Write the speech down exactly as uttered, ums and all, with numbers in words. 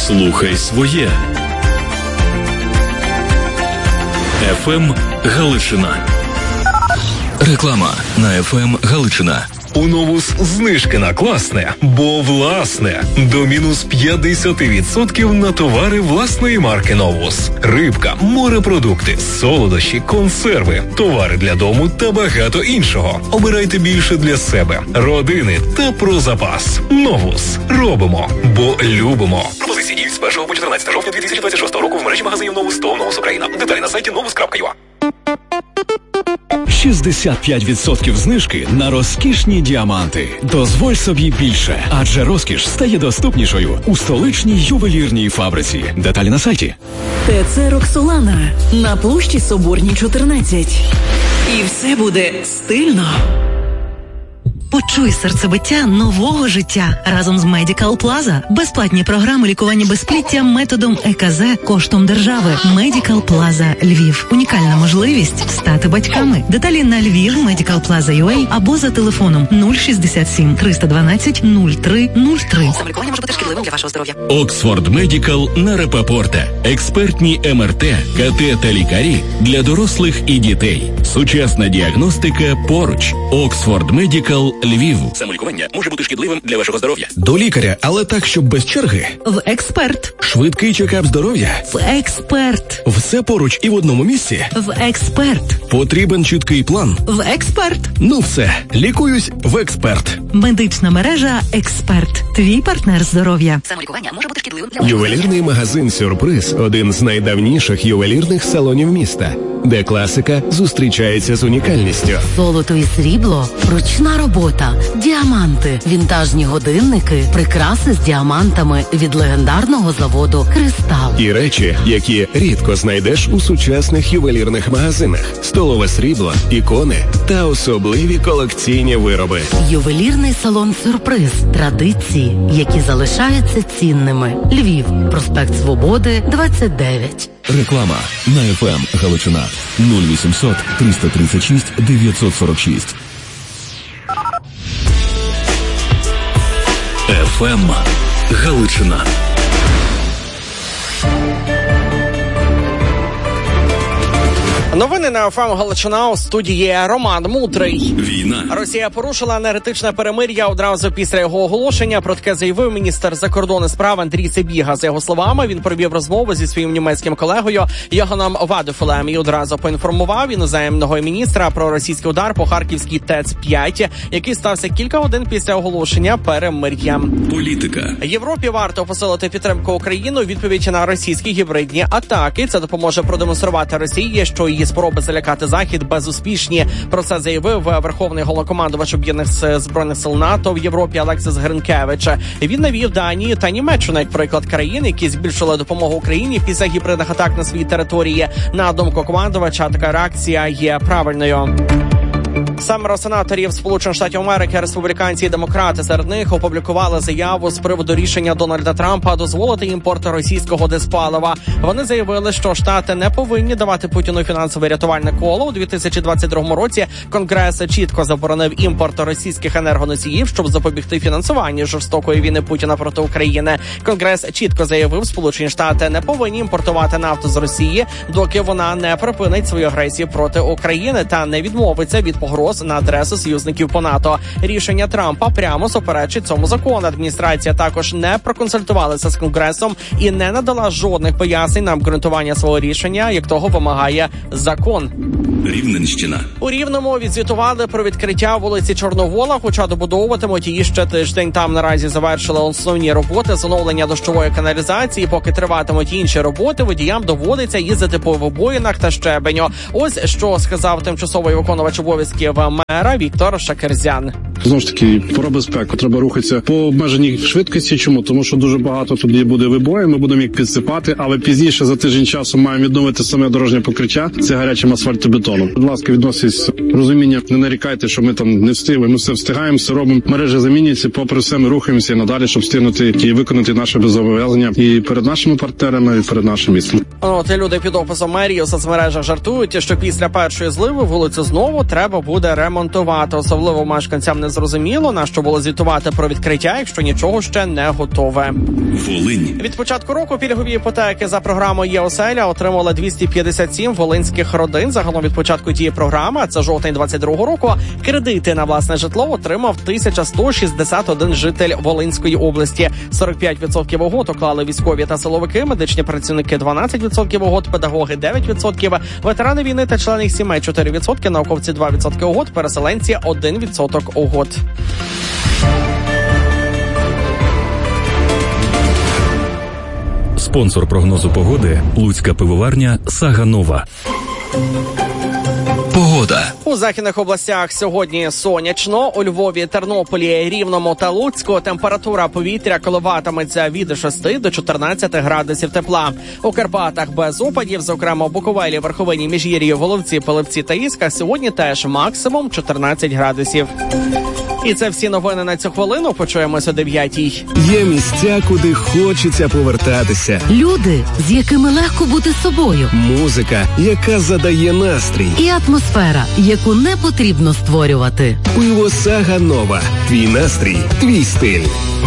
Слухай своє. еф ем Галичина. Реклама на еф ем Галичина. У Новус знижки на класне, бо власне. До мінус п'ятдесят відсотків на товари власної марки Новус. Рибка, морепродукти, солодощі, консерви, товари для дому та багато іншого. Обирайте більше для себе, родини та про запас. Новус. Робимо, бо любимо. Пропозиції діють з першого по чотирнадцяте жовтня дві тисячі двадцять шостого року в мережі магазинів Новус та Новус Україна. Деталі на сайті новус крапка ю а. шістдесят п'ять відсотків знижки на розкішні діаманти. Дозволь собі більше, адже розкіш стає доступнішою у столичній ювелірній фабриці. Деталі на сайті. ТЦ «Роксолана» на площі Соборній, чотирнадцять. І все буде стильно. Почуй серцебиття нового життя разом з Medical Plaza. Безплатні програми лікування безпліття методом е ка зет коштом держави. Medical Plaza Львів. Унікальна можливість стати батьками. Деталі на Львів Medical Plaza точка ю а або за телефоном нуль шістдесят сім триста дванадцять нуль три нуль три. Самолікування може бути шкідливим для вашого здоров'я. Оксфорд Медикал на Рапопорта. Експертні ем ер те, ка те та лікарі для дорослих і дітей. Сучасна діагностика поруч. Оксфорд Медикал Львів. Самолікування може бути шкідливим для вашого здоров'я. До лікаря, але так, щоб без черги. В Експерт. Швидкий чекап здоров'я. В Експерт. Все поруч і в одному місці. В Експерт. Потрібен чіткий план. В Експерт. Ну все, лікуюсь в Експерт. Медична мережа Експерт. Твій партнер здоров'я. Самолікування може бути шкідливим для вашого Ювелірний магазин «Сюрприз» – один з найдавніших ювелірних салонів міста, де класика зустрічається з унікальністю. Золото і срібло, ручна робота, діаманти, вінтажні годинники, прикраси з діамантами від легендарного заводу «Кристал». І речі, які рідко знайдеш у сучасних ювелірних магазинах. Столове срібло, ікони та особливі колекційні вироби. Ювелірний салон «Сюрприз». Традиції, які залишаються цінними. Львів. Проспект Свободи, двадцять дев'ять. Реклама на еф ем Галичина. нуль вісімсот триста тридцять шість дев'ятсот сорок шість. еф ем Галичина. Новини на еф ем Галичина, у студії Роман Мудрий. Війна. Росія порушила енергетичне перемир'я одразу після його оголошення. Про таке заявив міністр закордонних справ Андрій Сибіга. За його словами, він провів розмову зі своїм німецьким колегою Йоганом Вадефелем і одразу поінформував іноземного міністра про російський удар по харківській ТЕЦ п'ять, який стався кілька годин після оголошення перемир'я. Політика. Європі варто посилити підтримку України у відповідь на російські гібридні атаки. Це допоможе продемонструвати Росії, що її спроби залякати Захід безуспішні. Про це заявив верховний головнокомандувач Об'єднаних збройних сил НАТО в Європі Олексіс Гринкевич. Він навів Данію та Німеччину як приклад країн, які збільшили допомогу Україні після гібридних атак на своїй території. На думку командувача, така реакція є правильною. Семеро сенаторів Сполучених Штатів Америки, республіканці і демократи, серед них опублікували заяву з приводу рішення Дональда Трампа дозволити імпорт російського диспалива. Вони заявили, що штати не повинні давати Путіну фінансове рятувальне коло. У дві тисячі двадцять другому році Конгрес чітко заборонив імпорт російських енергоносіїв, щоб запобігти фінансуванню жорстокої війни Путіна проти України. Конгрес чітко заявив, Сполучені Штати не повинні імпортувати нафту з Росії, доки вона не припинить свою агресію проти України та не відмовиться від погроз на адресу союзників по НАТО. Рішення Трампа прямо суперечить цьому закону. Адміністрація також не проконсультувалася з Конгресом і не надала жодних пояснень на обґрунтування свого рішення, як того вимагає закон. Рівненщина. У Рівному відзвітували про відкриття вулиці Чорновола, хоча добудовуватимуть її ще тиждень. Там наразі завершили основні роботи з оновлення дощової каналізації. Поки триватимуть інші роботи, водіям доводиться їздити по вибоїнах та щебеню. Ось що сказав тимчасовий виконувач обов'язків мера Віктор Шакерзян. Знову ж таки, про безпеку. Треба рухатися по обмеженій швидкості. Чому? Тому що дуже багато туди буде вибоїв, ми будемо їх підсипати, але пізніше за тиждень часу маємо відновити саме дорожнє покриття. Це гарячим асфальтобетоном. Будь ласка, відноситесь розуміння, не нарікайте, що ми там не встигли. Ми все встигаємо, все робимо. Мережі замінюються, попри все ми рухаємося і надалі, щоб встигнути і виконати наші зобов'язання і перед нашими партнерами, і перед нашим містом. От і люди під описом мерії у соцмережах жартують, що після першої зливи вулицю знову треба буде ремонтувати. Особливо мешканцям не не зрозуміло, на що було звітувати про відкриття, якщо нічого ще не готове. Волинь. Від початку року пільгові іпотеки за програмою «Є-оселя» отримали двісті п'ятдесят сім волинських родин. Загалом від початку дії програми, а це жовтень двадцять другого року, кредити на власне житло отримав тисяча сто шістдесят один житель Волинської області. сорок п'ять відсотків угод уклали військові та силовики, медичні працівники дванадцять відсотків угод, педагоги дев'ять відсотків, ветерани війни та члени їх сімей чотири відсотки, науковці два відсотки угод, переселенці один відсоток угод. Спонсор прогнозу погоди – Луцька пивоварня «Сага Нова». Погода. У західних областях сьогодні сонячно. У Львові, Тернополі, Рівному та Луцьку температура повітря коливатиметься від шести до чотирнадцяти градусів тепла. У Карпатах без опадів, зокрема у Буковелі, Верховині, Міжгір'ї, Воловці, Пилипці та Ісках, сьогодні теж максимум чотирнадцять градусів. І це всі новини на цю хвилину. Почуємося о дев'ятій. Є місця, куди хочеться повертатися. Люди, з якими легко бути собою. Музика, яка задає настрій. І атмосфера, яку не потрібно створювати. Пиво «Сага Нова». Твій настрій, твій стиль.